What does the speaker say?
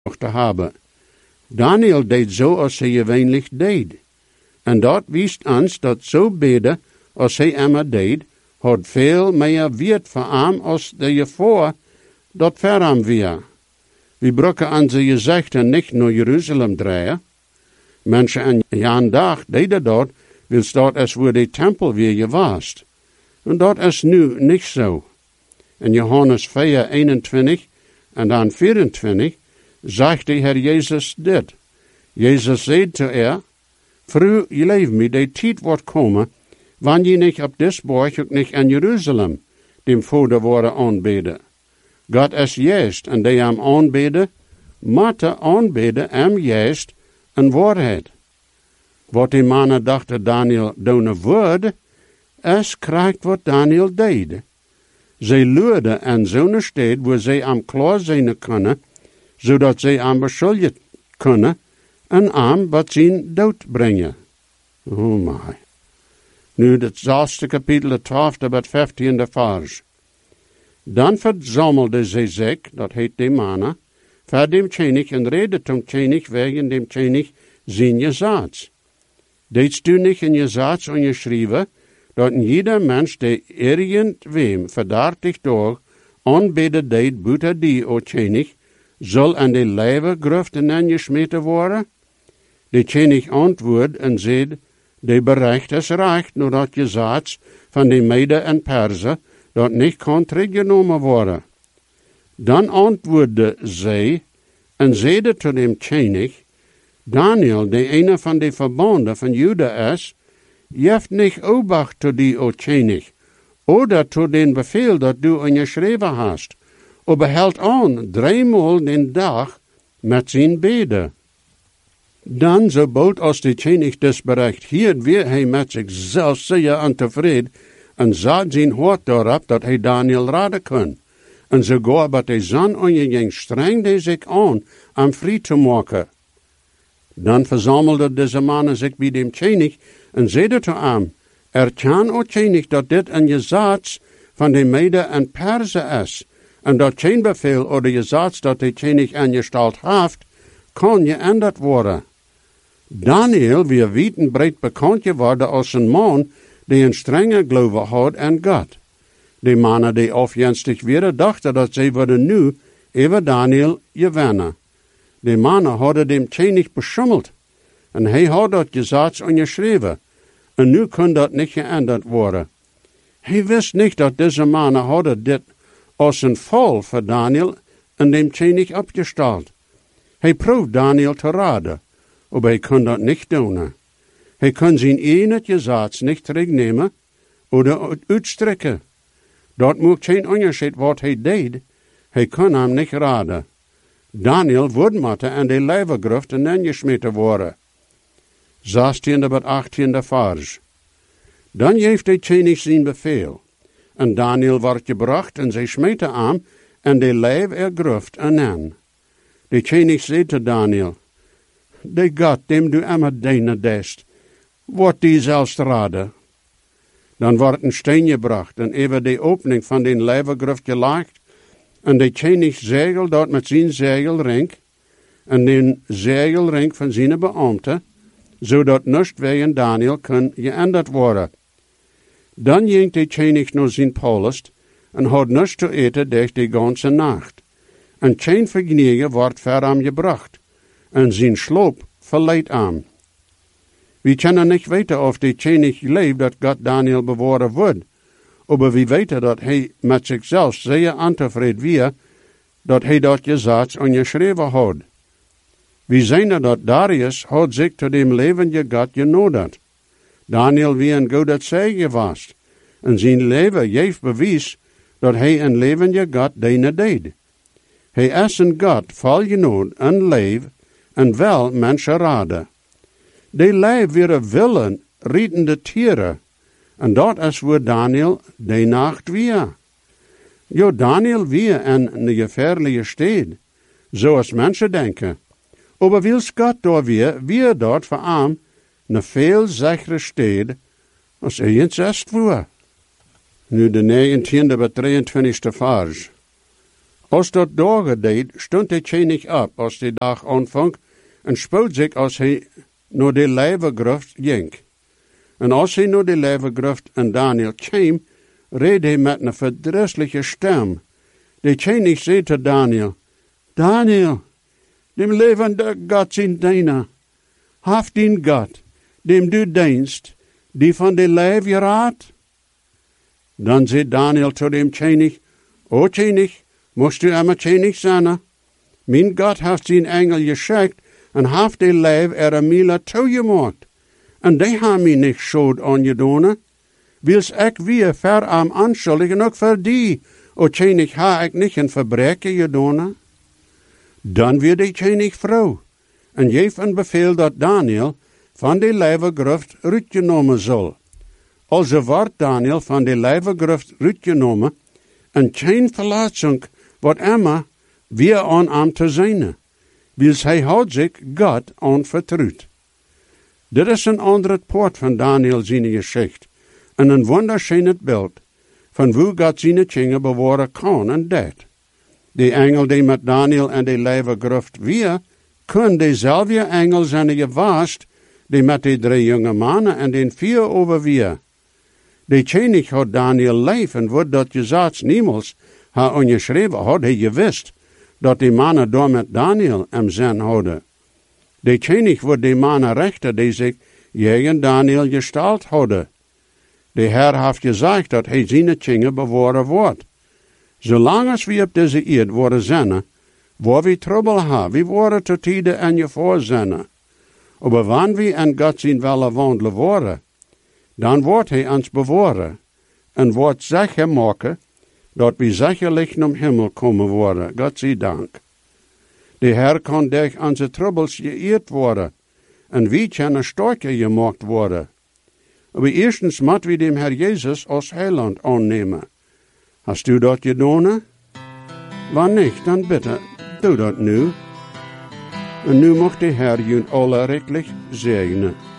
te hebben. Daniel deed zo als hij gewöhnlich deed. En dat wist ons dat zo beden als hij immer deed, had veel meer wiert voor hem als de je voor dat ver hem weer. We brokken onze gezichten niet naar Jeruzalem draaien. Mensen aan Jan dag deden dat, wil dat als voor de tempel weer gewaast. En dat is nu niet zo. In Johannes 4, 21 en dan 24 zegt de Heer Jezus dit. Jezus zei te Vrouw, je leeft me, de tijd wordt komen, wanneer je niet op dit borg ook niet in Jeruzalem dem Vader worden aanbeden. God is juist, en die hem aanbeden, moeten aanbeden hem juist en waarheid. Wat die mannen dachten Daniel doen woord, is krijgt wat Daniel deed. Zij luiden aan zo'n stad waar zij am klaar zijn kunnen, zodat zij am beschuldigd kunnen en am wat zijn dood brengen. Oh my. Nu het 6e kapitel, het 12e tot 15e vers. Dan verzamelde zij zich, dat heet de mannen, voor dem König en redet om König wegen dem König zijn Gesetz. Deedst du nicht in Gesetz geschrieben, dat jeder Mensch, der irgendwem verdachtig door aanbeden deed buiten die, o König, soll an de levengruften gesmeten worden? De König antwoordt en zei, de berecht is recht, nur dat Gesetz van de Mede en Persen, dat niet kan teruggenomen worden. Dan antwoordde zij en zeide tot dem König, Daniel, de ene van de verbonden van Juda is, jeft nicht Obacht tot die, o König, oder tot den Befehl, dat du geschreven hast, aber hält an 3-mal den Dag met zijn beden. Dan, sobald als de König des bereicht hield, weer hij met zichzelf zeer ontevreden en zat zijn hart daarop dat hij Daniel raden kon. En sogar bij de zon onderging strengde zich aan om vrij te maken. Dan verzamelde deze mannen zich bij dem König en zeiden tot hem, kan, o König, dat dit een Gesetz van de Mede en Persen is, en dat geen bevel of Gesetz dat de König aangesteld heeft, kan geändert worden. Daniel, wie weten, breed bekend geworden als een man die een strenge geloof had aan God. De mannen die afjenstig weer dachten dat zij worden nu even Daniel gewinnen. De mannen hadden dem König beschummeld, en hij had dat Gesetz geschreven, en nu kon dat niet geändert worden. Hij wist niet dat deze mannen hadden dit als een val voor Daniel en dem König opgesteld. Hij proefde Daniel te raden, maar hij kon dat niet doen. Hij kon zijn ene Gesetz niet terugnemen of uitstrekken. Dat maakt geen onderscheid wat hij deed. Hij kon hem niet raden. Daniel wordt moeten aan de levengruf en gesmeten worden. 16e tot 18e vers. Dan geeft de König zijn bevel. En Daniel wordt gebracht en zij smeten hem en de levengruf aan. De König zei te Daniel, de God, dem du immer dienen dest, wordt die zelfs raden. Dan wordt een steen gebracht en even de opening van de levengruf gelegd en de König zegel dat met zijn zegelring en de zegelring van zijn beambten, zodat niets wegen Daniel kon geändert worden. Dan ging de König naar zijn palast en had niets te eten durch de ganze nacht. En geen vergnügen wordt voor hem gebracht, en zijn sloop verleidt hem. We kunnen niet weten of de König leeft dat God Daniel bewaren wordt, maar we weten dat hij met zichzelf zeer ontevreden weer, dat hij dat Gesetz geschreven had. We zien dat Darius had zich tot dem levende God genodigd. Daniel wie een goede zegen was, en zijn leven heeft bewijs dat hij een levende God dienen deed. Hij is een God vol genade en leef en wel mensen raden. De leef weer willen rietende tieren, en dat is waar Daniel de nacht weer. Jo, Daniel weer in een gevaarlijke stad, zoals mensen denken. Maar wils God daar weer dat voor hem een veel zichere stad als eens is voor. Nu de 19e tot 23e vers. Als dat dagen deed, stond de König op als de dag aanvang en spoot zich als hij naar de leeuwengruft ging. En als hij naar de leeuwengruft en Daniel kwam, reed hij met een verdrießliche stem. De König zei te Daniel, Daniel, dem levende God zijn diener, haft den God, dem du dienst, die van de leeuw je raadt? Dan zei Daniel tot dem König, O König, moest u immer König zijn? Mijn God heeft zijn engel geschickt en heeft de leeuw Mila toegemaakt. En die hebben mij niet schuld aangedaan. Wils ik weer verarm aanschuldigen, ook voor die. O König, ha ik niet een verbreken gedaan? Dan werd de König vrouw en geef een bevel dat Daniel van de leeuwengruft uitgenomen zal. Also wordt Daniel van de leeuwengruft uitgenomen en geen verlating wordt immer weer aan hem te zijn, wils hij houdt zich God aan vertrouwd. Dit is een ander poort van Daniel zijn geschicht en een wunderschönes beeld van hoe God zijn dingen bewaren kan en deed. De engel die met Daniel en de leeuwengruft weer, kon dezelfde engel zijn geweest die met de 3 jonge mannen en den 4 overweer. De König had Daniel leef en wordt dat gezegd niemals haar ongeschreven had hij gewist dat de mannen door met Daniel hem zijn hadden. De König wordt de mannen rechter die zich tegen Daniel gesteld hadden. De Heer heeft gezegd dat hij zijn dingen bewaren wordt. Zolang als we op deze eerd worden zijn, waar we trouble hebben, we worden te tijden en je voor zijn. Maar wanneer we in God zijn willen wandelen worden, dan wordt hij ons bewaren en wordt zeker maken dat we zekerlijk naar hemel komen worden. God zij dank. De Heer kan durch onze troubles geëerd worden en we kunnen sterker gemaakt worden. Maar eerstens moeten we dem Herr Jezus als Heiland aannemen. Hast du dat gedaan? Wanneer niet, dan bitte, doe dat nu. En nu mocht de Heer jullie alle rechtlich zegenen.